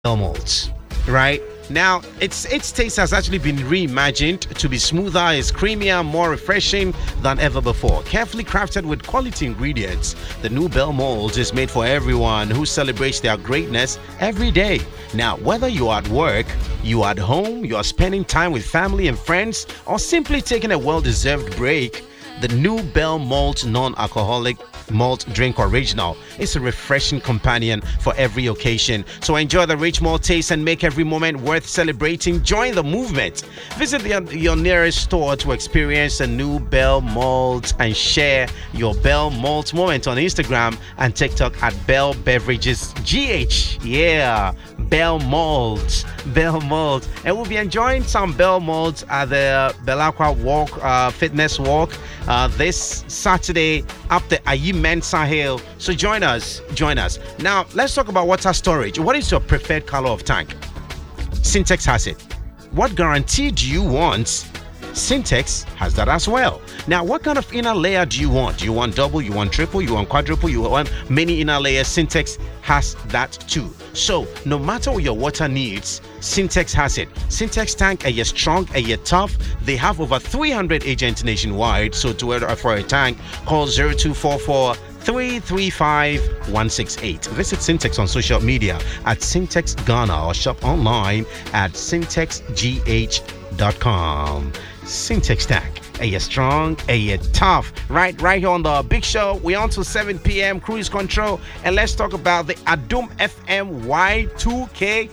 malts, right? Now, its taste has actually been reimagined to be smoother, is creamier, more refreshing than ever before. Carefully crafted with quality ingredients, the new Bell Malt is made for everyone who celebrates their greatness every day. Now, whether you're at work, you're at home, you're spending time with family and friends, or simply taking a well-deserved break, the new Bell Malt non-alcoholic malt drink original is a refreshing companion for every occasion. So enjoy the rich malt taste and make every moment worth celebrating. Join the movement. Visit your nearest store to experience a new Bell Malt and share your Bell Malt moment on Instagram and TikTok at Bell Beverages GH. Yeah, Bell Malt. Bell Malt. And we'll be enjoying some Bell Malt at the Belacqua Walk, Fitness Walk this Saturday up the Ayim Mensa Hill. So join us. Now, let's talk about water storage. What is your preferred color of tank? Syntex has it. What guarantee do you want? Syntex has that as well. Now, what kind of inner layer do you want? Do you want double? You want triple? You want quadruple? You want many inner layers? Syntex has that too. So, no matter what your water needs, Syntex has it. Syntex tank, are you strong? Are you tough? They have over 300 agents nationwide. So, to order for a tank, call 0244 335 168. Visit Syntex on social media at Syntex Ghana or shop online at syntexgh.com. Syntex tank. Are you strong? Are you tough? Right here on the big show. We're on to 7 p.m. cruise control, and let's talk about the Adum FM Y2K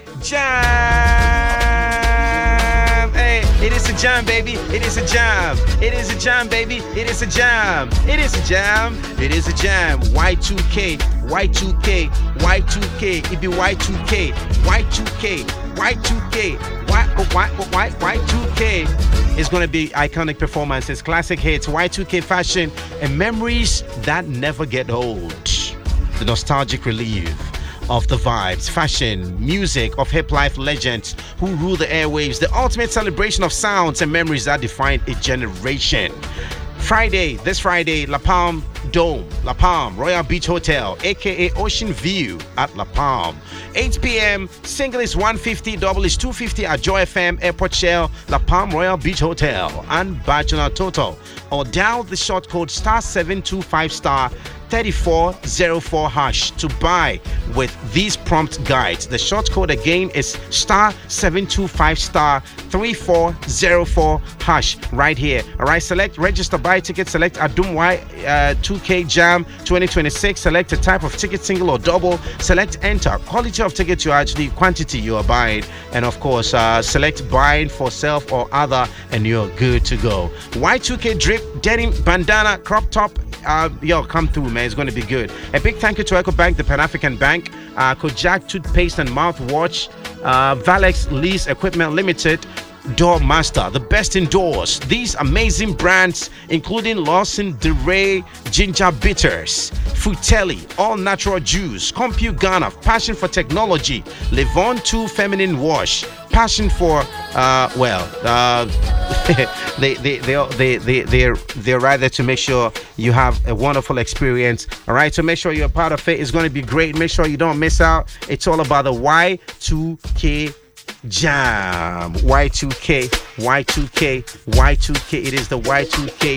Jam. Hey, it is a jam, baby. It is a jam. It is a jam, baby. It is a jam. It is a jam. It is a jam. Y2K. Y2K. Y2K. It be Y2K. Y2K. Y2K. Y2K. It's going to be iconic performances, classic hits, Y2K fashion, and memories that never get old. The nostalgic relief of the vibes, fashion, music of hip life legends who rule the airwaves, the ultimate celebration of sounds and memories that define a generation. This Friday, La Palm Dome, La Palm, Royal Beach Hotel, aka Ocean View at La Palm. 8 p.m. Single is 150, double is 250 at Joy FM, Airport Shell, La Palm Royal Beach Hotel, and Bachelor Total. Or dial the short code *725 *3404 hash to buy with these prompt guides. The short code again is *725 *3404 hash right here. All right, select register, buy ticket, select Adum Y2K Jam 2026, select a type of ticket, single or double, select enter, quality of ticket you actually, quantity you are buying, and of course select buying for self or other, and you're good to go. Y2K drip, denim, bandana, crop top, come through, man. It's going to be good. A big thank you to EcoBank, the Pan-African Bank, Kojak Toothpaste and Mouthwash, Valex Lease Equipment Limited, Doormaster, the best indoors. These amazing brands, including Lawson, DeRay, Ginger Bitters, Frutelli, All Natural Juice, Compute Ghana, Passion for Technology, Levon 2 Feminine Wash, Passion for they're right there to make sure you have a wonderful experience. All right, so make sure you're part of it. It's going to be great. Make sure you don't miss out. It's all about the Y2K Jam. Y2K. It is the Y2K